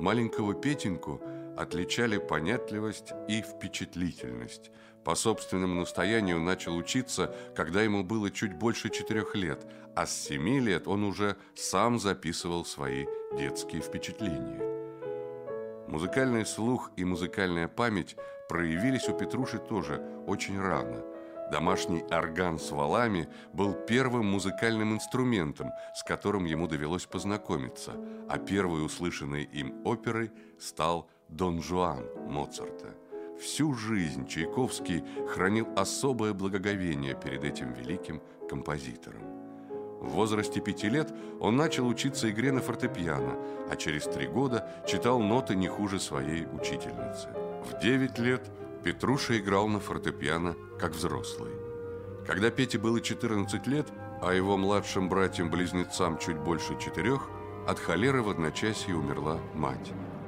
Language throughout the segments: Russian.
Маленького Петеньку отличали понятливость и впечатлительность. По собственному настоянию начал учиться, когда ему было чуть больше 4 лет, а с 7 лет он уже сам записывал свои детские впечатления. Музыкальный слух и музыкальная память проявились у Петруши тоже очень рано. Домашний орган с валами был первым музыкальным инструментом, с которым ему довелось познакомиться, а первой услышанной им оперой стал «Дон Жуан» Моцарта. Всю жизнь Чайковский хранил особое благоговение перед этим великим композитором. В возрасте 5 лет он начал учиться игре на фортепиано, а через 3 года читал ноты не хуже своей учительницы. В 9 лет Петруша играл на фортепиано как взрослый. Когда Пете было 14 лет, а его младшим братьям-близнецам чуть больше 4, от холеры в одночасье умерла мать.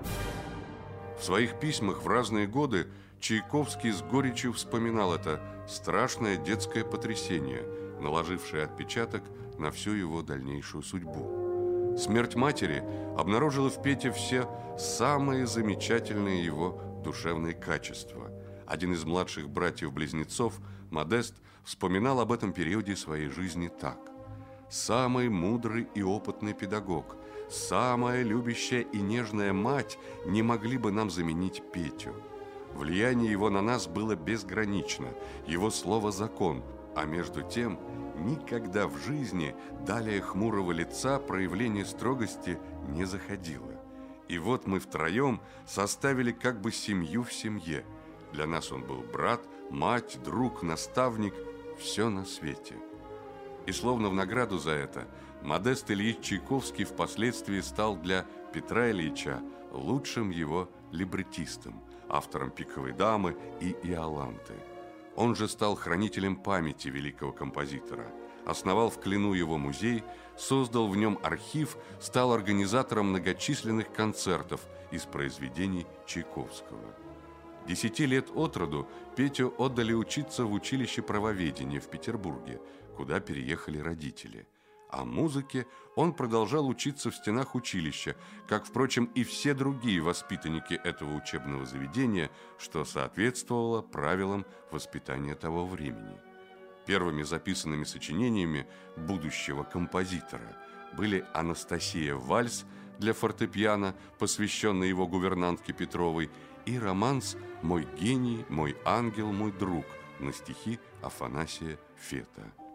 В своих письмах в разные годы Чайковский с горечью вспоминал это страшное детское потрясение, наложившее отпечаток на всю его дальнейшую судьбу. Смерть матери обнаружила в Пете все самые замечательные его душевные качества. Один из младших братьев-близнецов, Модест, вспоминал об этом периоде своей жизни так: «Самый мудрый и опытный педагог, самая любящая и нежная мать не могли бы нам заменить Петю. Влияние его на нас было безгранично, его слово – закон, а между тем никогда в жизни далее хмурого лица проявление строгости не заходило. И вот мы втроем составили как бы семью в семье. Для нас он был брат, мать, друг, наставник, все на свете». И словно в награду за это Модест Ильич Чайковский впоследствии стал для Петра Ильича лучшим его либреттистом, автором «Пиковой дамы» и «Иоланты». Он же стал хранителем памяти великого композитора, основал в Клину его музей, создал в нем архив, стал организатором многочисленных концертов из произведений Чайковского. 10 лет от роду Петю отдали учиться в училище правоведения в Петербурге, куда переехали родители. А музыке он продолжал учиться в стенах училища, как, впрочем, и все другие воспитанники этого учебного заведения, что соответствовало правилам воспитания того времени. Первыми записанными сочинениями будущего композитора были «Анастасия. Вальс» для фортепиано, посвященный его гувернантке Петровой, и романс «Мой гений, мой ангел, мой друг» на стихи Афанасия Фета.